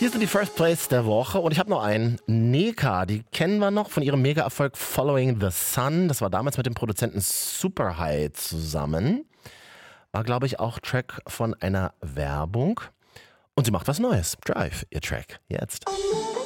Hier sind die First Plays der Woche und ich habe noch einen. Neka, die kennen wir noch von ihrem Mega-Erfolg Following the Sun. Das war damals mit dem Produzenten Superhigh zusammen. War, glaube ich, auch Track von einer Werbung. Und sie macht was Neues. Drive, ihr Track. Jetzt.